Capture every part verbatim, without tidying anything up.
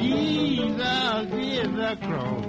Jesus is the crow.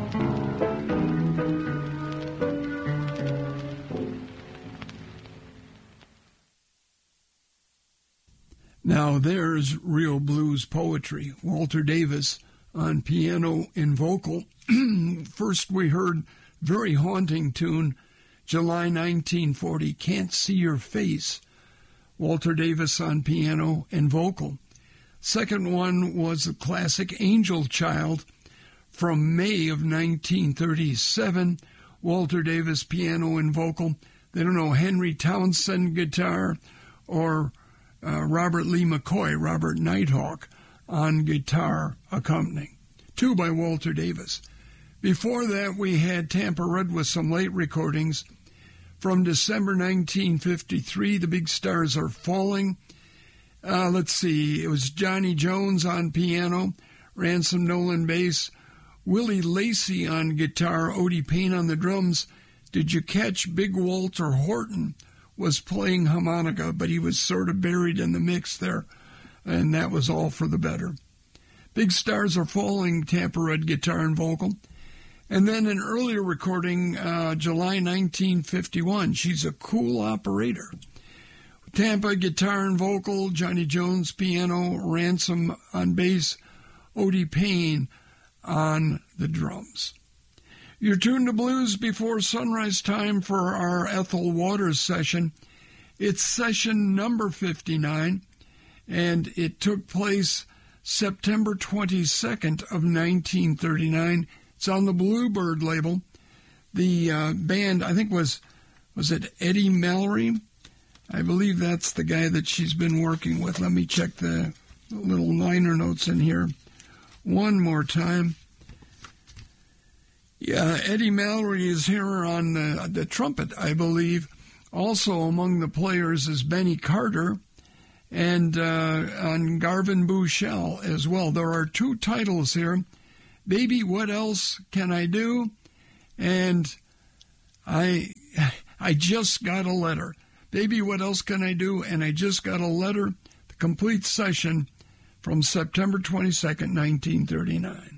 Now there's real blues poetry. Walter Davis on piano and vocal. First we heard very haunting tune, July nineteen forty, Can't See Your Face. Walter Davis on piano and vocal. Second one was the classic Angel Child from May of nineteen thirty-seven. Walter Davis piano and vocal. They don't know Henry Townsend guitar or Uh, Robert Lee McCoy, Robert Nighthawk, on guitar accompanying. Two by Walter Davis. Before that, we had Tampa Red with some late recordings. From December nineteen fifty-three, The Big Stars Are Falling. Uh, let's see, it was Johnny Jones on piano, Ransom Nolan bass, Willie Lacey on guitar, Odie Payne on the drums. Did you catch Big Walter Horton was playing harmonica, but he was sort of buried in the mix there, and that was all for the better. Big Stars Are Falling, Tampa Red guitar and vocal. And then an earlier recording, uh, July nineteen fifty-one, She's a Cool Operator. Tampa guitar and vocal, Johnny Jones piano, Ransom on bass, Odie Payne on the drums. You're tuned to Blues Before Sunrise time for our Ethel Waters session. It's session number fifty-nine, and it took place September twenty-second of nineteen thirty-nine. It's on the Bluebird label. The uh, band, I think, was, was it Eddie Mallory? I believe that's the guy that she's been working with. Let me check the little liner notes in here one more time. Yeah, Eddie Mallory is here on the, the trumpet, I believe. Also among the players is Benny Carter and uh, on Garvin Bouchel as well. There are two titles here, Baby, What Else Can I Do? And I, I Just Got a Letter. Baby, What Else Can I Do? And I Just Got a Letter, the complete session from September twenty-second, nineteen thirty-nine.